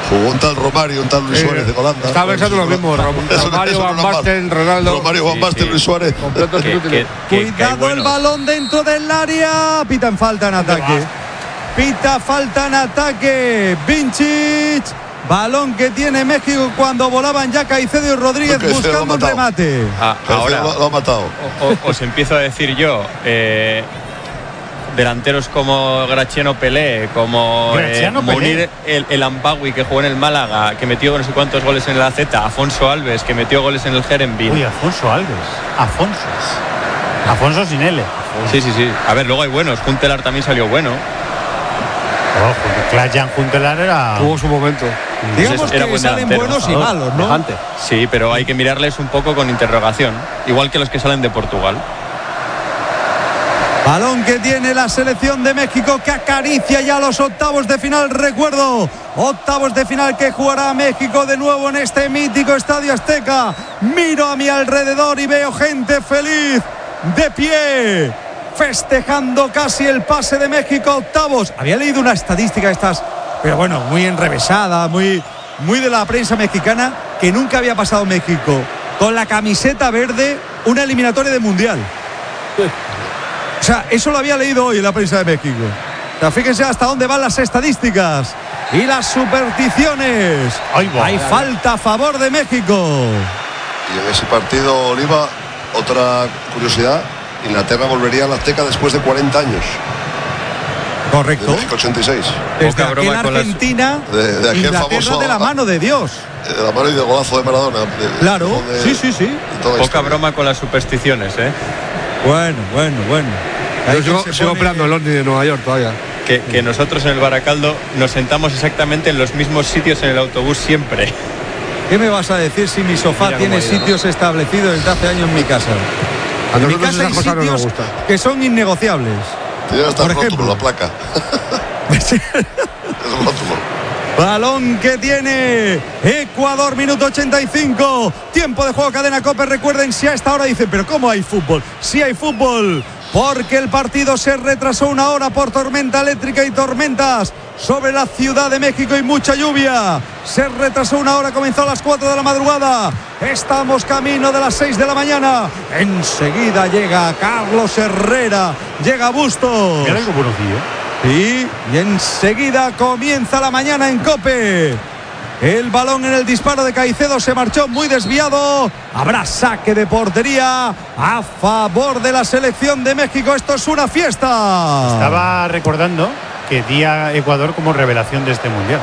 Jugó un tal Romario, un tal Luis Suárez de Holanda. Estaba pensando lo mismo. Romario, Van Basten, Ronaldo. Romario, Van Basten, Luis Suárez. Cuidado el balón dentro del área. Pitan falta en ataque. Pita falta en ataque. Vincic. Balón que tiene México cuando volaban ya Caicedo y Rodríguez buscando un remate. Ahora lo ha matado. Os empiezo a decir yo. Delanteros como Graciano Pelé, como Munir el Ampawi, que jugó en el Málaga, que metió no sé cuántos goles en el AZ, Afonso Alves, que metió goles en el Herenveen. Uy, Afonso Alves. Afonso sin L. Sí. A ver, luego hay buenos. Juntelar también salió bueno. Klaas-Jan Juntelar tuvo su momento. Digamos que salen buenos y malos, ¿no? Sí, pero hay que mirarles un poco con interrogación. Igual que los que salen de Portugal. Balón que tiene la selección de México, que acaricia ya los octavos de final. Recuerdo, octavos de final que jugará México de nuevo en este mítico Estadio Azteca. Miro a mi alrededor y veo gente feliz, de pie, festejando casi el pase de México a octavos. Había leído una estadística de estas, pero bueno, muy enrevesada, muy de la prensa mexicana, que nunca había pasado México con la camiseta verde una eliminatoria de mundial. O sea, eso lo había leído hoy en la prensa de México. O sea, fíjense hasta dónde van las estadísticas y las supersticiones. Hay falta a favor de México. Y en ese partido, Oliva, otra curiosidad: Inglaterra volvería a la Azteca después de 40 años. Correcto. De México 86. Desde aquel Argentina, de aquel Inglaterra famoso, de la mano de Dios. De la mano y del golazo de Maradona. Claro, sí. Poca broma con las supersticiones, ¿eh? Bueno. Yo sigo esperando el Omni de Nueva York todavía. Que nosotros en el Baracaldo nos sentamos exactamente en los mismos sitios en el autobús siempre. ¿Qué me vas a decir si mi sofá tiene sitios establecidos desde hace años en mi casa? A en mi nosotros casa hay esas cosas no nos sitios gustan. que son innegociables. Por ejemplo, la placa. Es un rótulo. Balón que tiene Ecuador, minuto 85. Tiempo de juego, cadena COPE. Recuerden, si a esta hora dicen, pero ¿cómo hay fútbol? Sí hay fútbol, porque el partido se retrasó una hora por tormenta eléctrica y tormentas sobre la Ciudad de México y mucha lluvia. Se retrasó una hora, comenzó a las 4 de la madrugada. Estamos camino de las 6 de la mañana. Enseguida llega Carlos Herrera, llega Bustos. Mira algo conocido. Y enseguida comienza la mañana en COPE. El balón en el disparo de Caicedo se marchó muy desviado. Habrá saque de portería a favor de la selección de México. Esto es una fiesta. Estaba recordando que di a Ecuador como revelación de este mundial.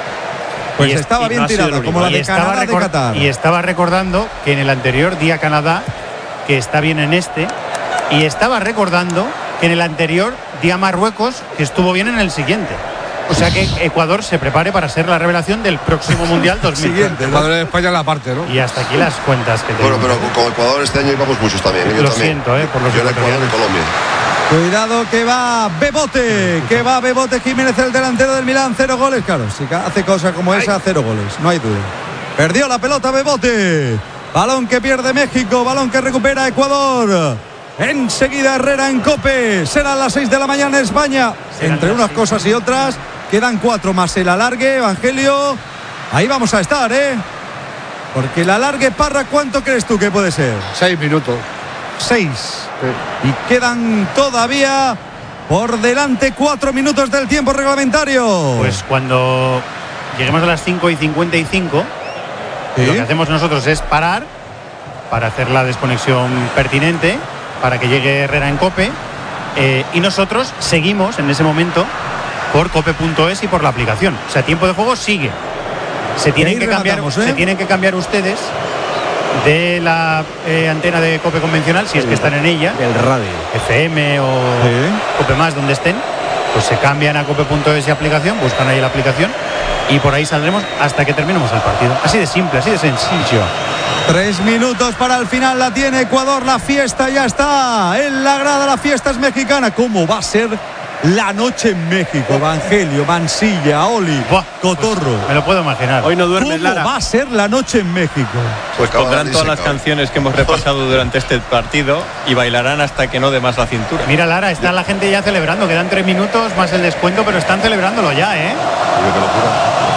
Pues estaba bien tirada, como la de Canadá de Qatar. Y estaba recordando que en el anterior di a Canadá, que está bien en este. Y estaba recordando que en el anterior di a Marruecos, que estuvo bien en el siguiente. O sea que Ecuador se prepare para ser la revelación del próximo Mundial 2020. Ecuador de España en la parte, ¿no? Y hasta aquí las cuentas que tengo. Bueno, pero con Ecuador este año íbamos muchos también. Lo siento, por los yo era Ecuador y Colombia. Cuidado que va Bebote, Jiménez, el delantero del Milán. 0 goles, claro, si hace cosas como esa, 0 goles, no hay duda. Perdió la pelota Bebote. Balón que pierde México, balón que recupera Ecuador. Enseguida Herrera en COPE. Serán las 6 de la mañana en España. Entre unas cosas y otras, quedan 4 más el alargue, Evangelio. Ahí vamos a estar, porque el alargue, Parra, ¿cuánto crees tú que puede ser? 6 minutos. 6. Sí. Y quedan todavía por delante 4 minutos del tiempo reglamentario. Pues cuando lleguemos a las 5:55, ¿sí? Lo que hacemos nosotros es parar para hacer la desconexión pertinente, para que llegue Herrera en COPE, y nosotros seguimos en ese momento por cope.es y por la aplicación. O sea, tiempo de juego sigue. Se tienen que cambiar ustedes de la antena de COPE convencional, si es que están en ella, el radio FM o COPE más, donde estén, pues se cambian a cope.es y aplicación, buscan ahí la aplicación y por ahí saldremos hasta que terminemos el partido. Así de simple, así de sencillo. 3 minutos para el final, la tiene Ecuador, la fiesta ya está en la grada, la fiesta es mexicana. ¿Cómo va a ser la noche en México? Evangelio, Mansilla, Oli, Cotorro. Pues me lo puedo imaginar. Hoy no duermes, ¿Cómo Lara? va a ser la noche en México? Pues pondrán todas las canciones que hemos repasado durante este partido y bailarán hasta que no dé más la cintura. Mira, Lara, está la gente ya celebrando, quedan 3 minutos más el descuento, pero están celebrándolo ya, Qué locura.